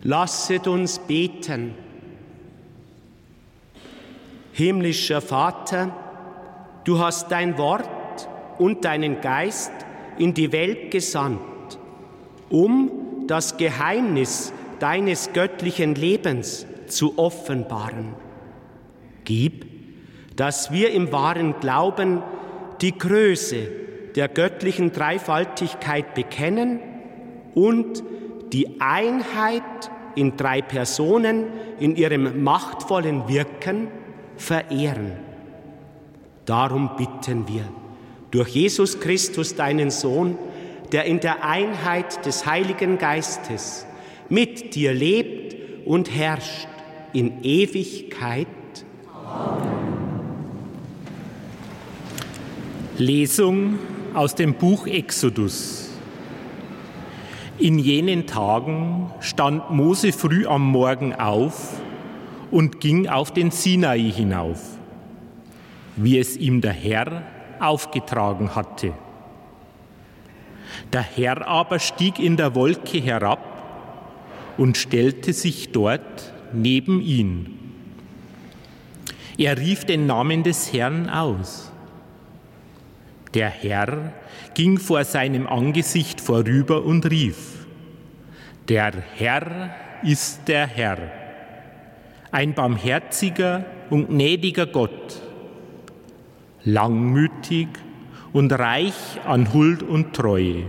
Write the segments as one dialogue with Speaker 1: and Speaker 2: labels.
Speaker 1: Lasset uns beten. Himmlischer Vater, du hast dein Wort und deinen Geist in die Welt gesandt, um das Geheimnis deines göttlichen Lebens zu offenbaren. Gib, dass wir im wahren Glauben die Größe der göttlichen Dreifaltigkeit bekennen und die Einheit in 3 Personen in ihrem machtvollen Wirken verehren. Darum bitten wir durch Jesus Christus, deinen Sohn, der in der Einheit des Heiligen Geistes mit dir lebt und herrscht in Ewigkeit.
Speaker 2: Amen. Lesung aus dem Buch Exodus. In jenen Tagen stand Mose früh am Morgen auf und ging auf den Sinai hinauf, wie es ihm der Herr aufgetragen hatte. Der Herr aber stieg in der Wolke herab und stellte sich dort neben ihn. Er rief den Namen des Herrn aus. Der Herr ging vor seinem Angesicht vorüber und rief: Der Herr ist der Herr, ein barmherziger und gnädiger Gott, langmütig und reich an Huld und Treue.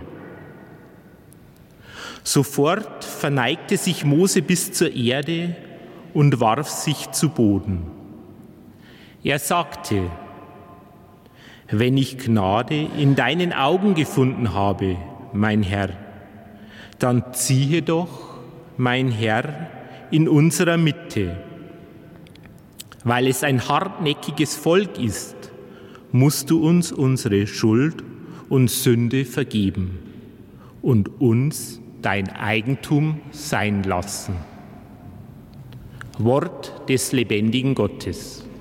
Speaker 2: Sofort verneigte sich Mose bis zur Erde und warf sich zu Boden. Er sagte: Wenn ich Gnade in deinen Augen gefunden habe, mein Herr, dann ziehe doch, mein Herr, in unserer Mitte. Weil es ein hartnäckiges Volk ist, musst du uns unsere Schuld und Sünde vergeben und uns dein Eigentum sein lassen. Wort des lebendigen Gottes.